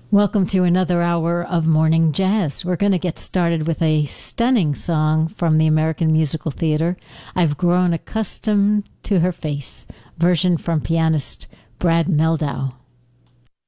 Welcome to another hour of Morning Jazz. We're going to get started with a stunning song from the American Musical Theater, I've Grown Accustomed to Her Face, version from pianist Brad Mehldau.